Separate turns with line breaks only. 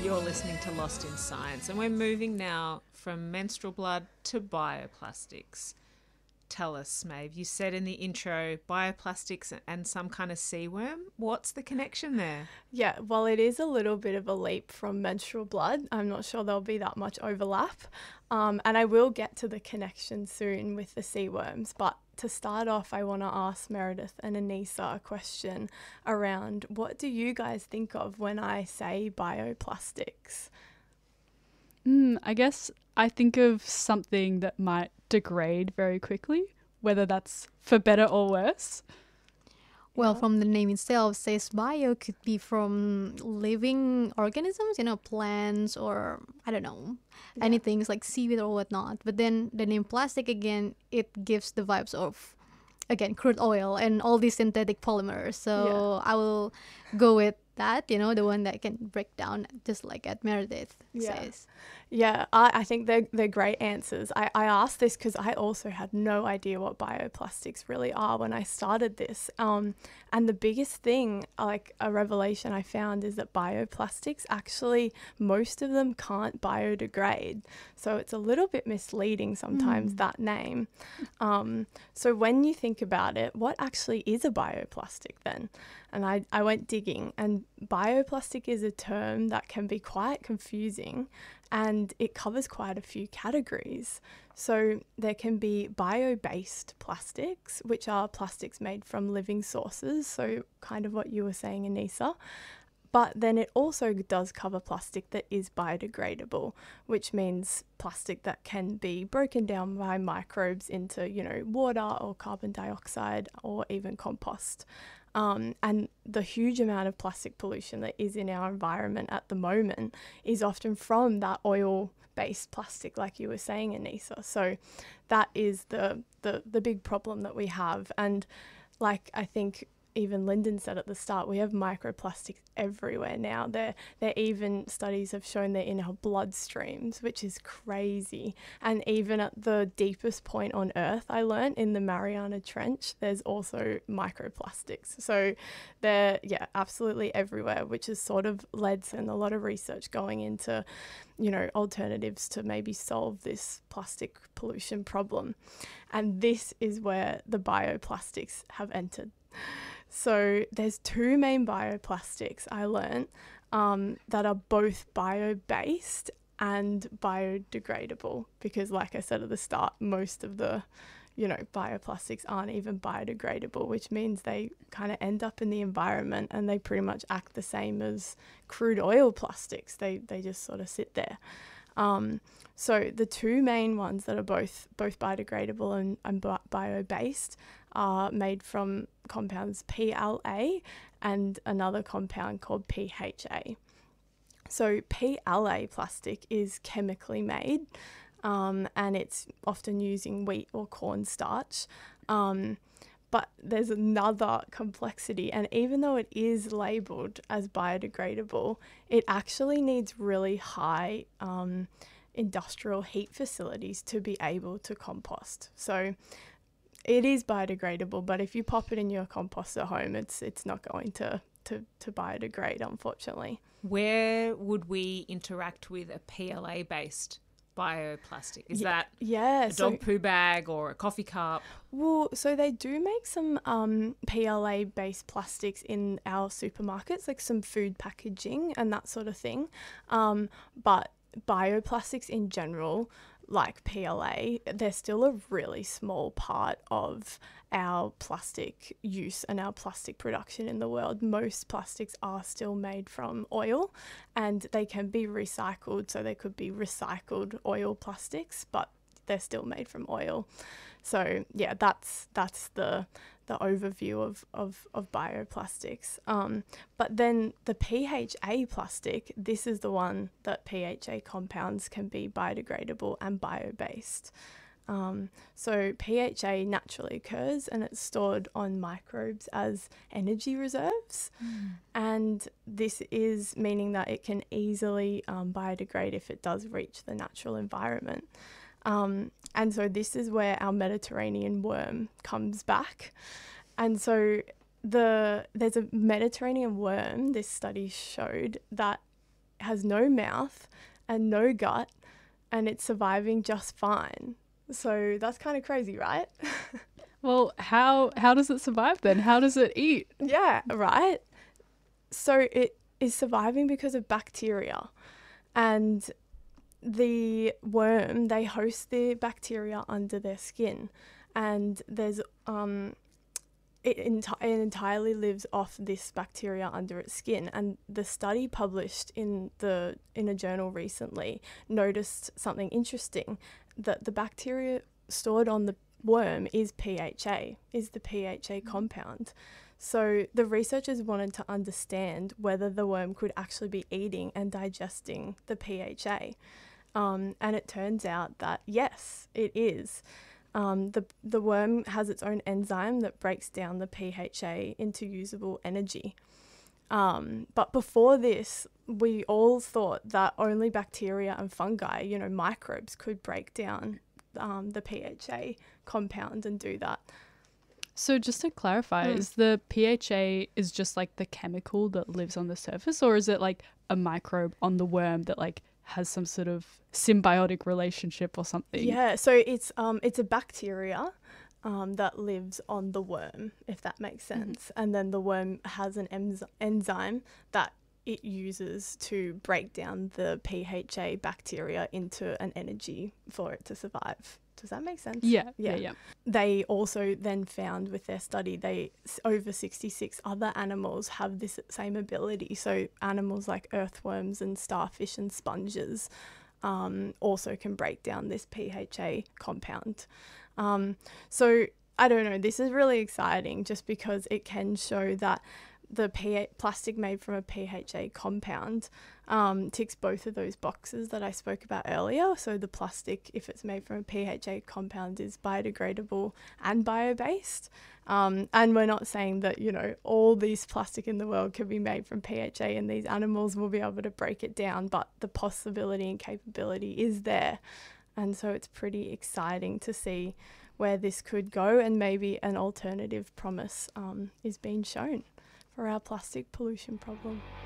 You're listening to Lost in Science, and we're moving now from menstrual blood to bioplastics. Tell us, Maeve, you said in the intro bioplastics and some kind of sea worm. What's the connection there?
Yeah, well, it is a little bit of a leap from menstrual blood. I'm not sure there'll be that much overlap. And I will get to the connection soon with the sea worms. But to start off, I want to ask Meredith and Anissa a question around what do you guys think of when I say bioplastics?
I guess I think of something that might degrade very quickly, whether that's for better or worse.
Well,
Yeah.
from the name itself, says bio could be from living organisms, plants or I don't know,
Yeah.
anything like seaweed or whatnot. But then the name plastic again, it gives the vibes of again crude oil and all these synthetic polymers. So I will go with that, the one that can break down, just like at Meredith says.
Yeah, I think they're great answers. I asked this because I also had no idea what bioplastics really are when I started this. And the biggest thing, like a revelation I found, is that bioplastics actually, most of them can't biodegrade. So it's a little bit misleading sometimes, that name. So when you think about it, what actually is a bioplastic then? And I went digging, and bioplastic is a term that can be quite confusing, and it covers quite a few categories. So there can be bio-based plastics, which are plastics made from living sources, so kind of what you were saying, Anissa. But then it also does cover plastic that is biodegradable, which means plastic that can be broken down by microbes into, water or carbon dioxide or even compost. And the huge amount of plastic pollution that is in our environment at the moment is often from that oil-based plastic, like you were saying, Anissa. So that is the big problem that we have. And like I think even Lyndon said at the start, we have microplastics everywhere now. There even studies have shown they're in our bloodstreams, which is crazy. And even at the deepest point on Earth, I learned in the Mariana Trench, there's also microplastics. So they're, absolutely everywhere, which has sort of led to a lot of research going into, alternatives to maybe solve this plastic pollution problem. And this is where the bioplastics have entered. So there's two main bioplastics I learnt that are both bio-based and biodegradable, because like I said at the start, most of the bioplastics aren't even biodegradable, which means they kind of end up in the environment and they pretty much act the same as crude oil plastics. They just sort of sit there. So the two main ones that are both biodegradable and bio-based are made from compounds PLA and another compound called PHA. So PLA plastic is chemically made, and it's often using wheat or corn starch. But there's another complexity, and even though it is labelled as biodegradable, it actually needs really high industrial heat facilities to be able to compost. So it is biodegradable, but if you pop it in your compost at home, it's not going to biodegrade, unfortunately.
Where would we interact with a PLA-based bioplastic? Is that a dog poo bag or a coffee cup?
Well, so they do make some PLA-based plastics in our supermarkets, like some food packaging and that sort of thing. But bioplastics in general, like PLA, they're still a really small part of our plastic use and our plastic production in the world. Most plastics are still made from oil, and they can be recycled, so they could be recycled oil plastics, but they're still made from oil. So yeah, that's the overview of bioplastics. But then the PHA plastic, this is the one that PHA compounds can be biodegradable and bio-based. So PHA naturally occurs and it's stored on microbes as energy reserves. And this is meaning that it can easily biodegrade if it does reach the natural environment. And so this is where our Mediterranean worm comes back. And so there's a Mediterranean worm, this study showed, that has no mouth and no gut, and it's surviving just fine. So that's kind of crazy, right?
Well, how does it survive then? How does it eat?
Yeah, right. So it is surviving because of bacteria, and the worm, they host the bacteria under their skin, and there's it entirely lives off this bacteria under its skin. And the study published in a journal recently noticed something interesting, that the bacteria stored on the worm is the PHA compound. So the researchers wanted to understand whether the worm could actually be eating and digesting the PHA. And it turns out that yes, it is. The worm has its own enzyme that breaks down the PHA into usable energy. But before this, we all thought that only bacteria and fungi, microbes, could break down the PHA compound and do that.
So just to clarify, is the PHA is just like the chemical that lives on the surface, or is it like a microbe on the worm that like has some sort of symbiotic relationship or something?
Yeah, so it's a bacteria that lives on the worm, if that makes sense. And then the worm has an enzyme that it uses to break down the PHA bacteria into an energy for it to survive. Does that make sense?
Yeah.
They also then found with their study, over 66 other animals have this same ability. So animals like earthworms and starfish and sponges also can break down this PHA compound. So I don't know, this is really exciting just because it can show that the plastic made from a PHA compound ticks both of those boxes that I spoke about earlier. So the plastic, if it's made from a PHA compound, is biodegradable and bio-based. And we're not saying that, all these plastic in the world can be made from PHA and these animals will be able to break it down, but the possibility and capability is there. And so it's pretty exciting to see where this could go, and maybe an alternative promise is being shown for our plastic pollution problem.